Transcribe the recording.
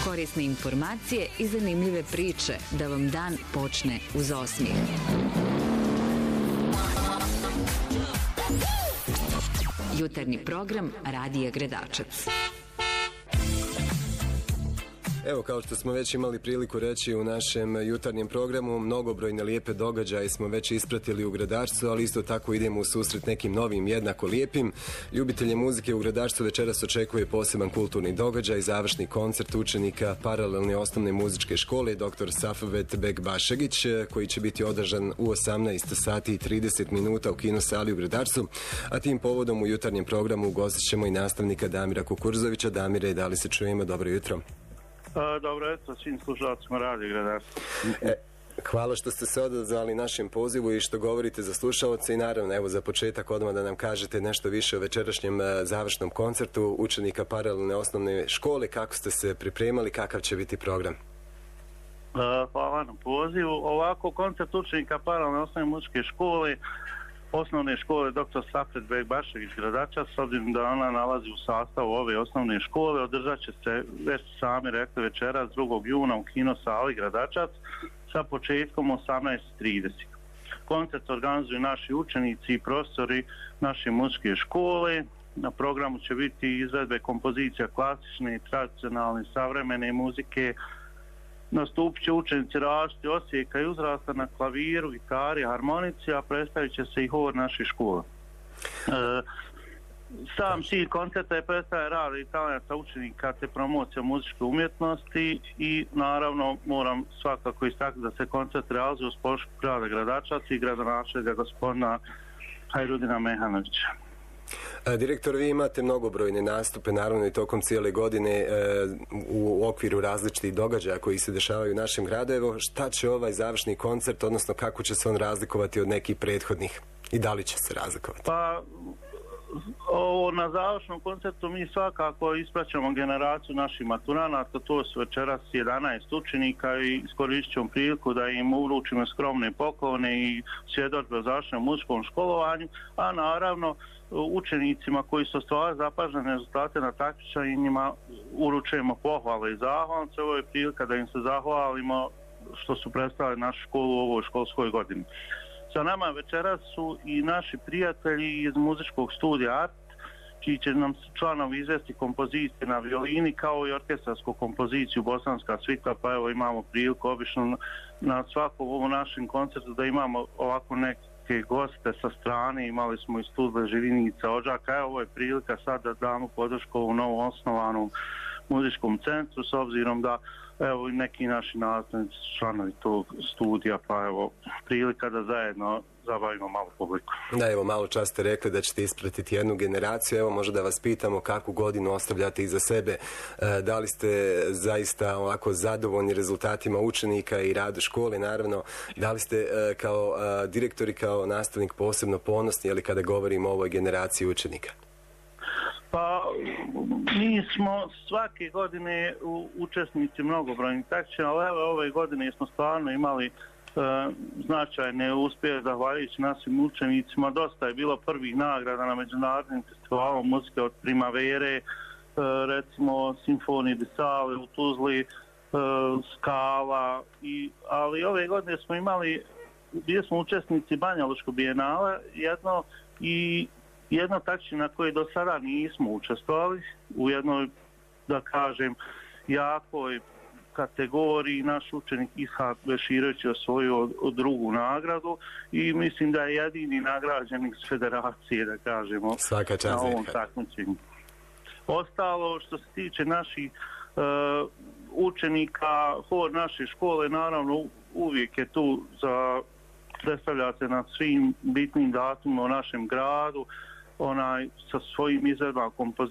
Korisne informacije i zanimljive priče da vam dan počne uz osmijeh. Jutarnji program Radija Gredačac. Evo, kao što smo već imali priliku reći u našem jutarnjem programu, mnogobrojne lijepe događaje smo već ispratili u Gredačcu, ali isto tako idemo u susret nekim novim jednako lijepim. Ljubitelje muzike u Gredačcu večeras očekuje poseban kulturni događaj, završni koncert učenika Paralelne osnovne muzičke škole dr. Safvet Bekbašegić, koji će biti održan u 18 sati i 30 minuta u kinosali u Gredačcu, a tim povodom u jutarnjem programu ugostit ćemo i nastavnika Damira Kukurzovića. Damire, da li se čujemo? Dobro jutro. Dobro jutro svim slušalcima Radija Gredačca. Hvala što ste se odazvali našem pozivu i što govorite za slušalce i naravno, evo za početak odmah da nam kažete nešto više o večerašnjem završnom koncertu učenika Paralelne osnovne škole. Kako ste se pripremali, kakav će biti program? Hvala na pozivu. Ovako, koncert učenika Paralelne osnovne muzičke škole osnovne škole dr. Safvet Bekbašegić Gredačac, s obzirom da ona nalazi u sastavu ove osnovne škole, održat će se, već sami rekli, večeras 2. juna u kinosali Gredačac sa početkom 18:30. Koncert organizuju naši učenici i profesori naše muzičke škole. Na programu će biti izvedbe kompozicija klasične, tradicionalne, savremene muzike. Nastupit će učenici različitih osijeka i uzrasta na klaviru, gitari, harmonici, a predstavit će se i hor naše škole. Sam cilj koncerta je predstavljanje rada i talenta učenika te promocija muzičke umjetnosti i naravno moram svakako istaknuti da se koncert realizuje uz podršku grada Gredačac i gradonačelnika gospodina Hajrudina Mehanovića. Direktor, vi imate mnogobrojne nastupe, naravno i tokom cijele godine u okviru različitih događaja koji se dešavaju u našem gradu. Evo, šta će ovaj završni koncert, odnosno kako će se on razlikovati od nekih prethodnih i da li će se razlikovati? Pa, na završnom koncertu mi svakako ispraćamo generaciju naših maturanata, to su večeras 11 učenika i iskoristit ćemo priliku da im uručimo skromne poklone i svjedodžbe o završenom muzičkom školovanju, a naravno učenicima koji su ostvarili zapažene rezultate na takmičenjima uručujemo pohvale i zahvalnice. Ovo je prilika da im se zahvalimo što su predstavili našu školu u ovoj školskoj godini. Sa nama večeras su i naši prijatelji iz muzičkog studija Art, čiji će nam članovi izvesti kompozicije na violini kao i orkestarsku kompoziciju Bosanska svita, pa evo imamo priliku obično na svakom ovom našem koncertu da imamo ovako neke goste sa strane. Imali smo iz Tuzle, Živinica, Odžaka. Evo, ovo je prilika sad da damo podršku u novo osnovanom muzičkom centru, s obzirom da evo i neki naši nastavnici članovi tog studija, pa evo prilika da zajedno zabavimo malo publiku. Da, evo, malo čas ste rekli da ćete ispratiti jednu generaciju. Evo, možda da vas pitamo kakvu godinu ostavljate iza sebe. Da li ste zaista ovako zadovoljni rezultatima učenika i radu škole, naravno. Da li ste kao direktor i kao nastavnik posebno ponosni, ali kada govorimo o ovoj generaciji učenika? Pa, mi smo svake godine učesnici mnogobrojnih takmičenja, ali evo ove godine smo stvarno imali značajne uspjehe zahvaljujući našim učenicima. Dosta je bilo prvih nagrada na međunarodnim festivalom muzike od Primavere, recimo Simfonije di Sale u Tuzli, Skala, ali ove godine smo imali, bili smo učesnici Banja Lučko bijenale jedno takmičenje na koje do sada nismo učestvovali, u jednoj, da kažem, jakoj kategoriji. Naš učenik Ishak Beširović je osvojio drugu nagradu i mislim da je jedini nagrađenik s federacije, da kažemo, na ovom takmičenju. Ostalo, što se tiče naših učenika, hor naše škole, naravno uvijek je tu za predstavljati na svim bitnim datumima u našem gradu, sa svojim izvedbama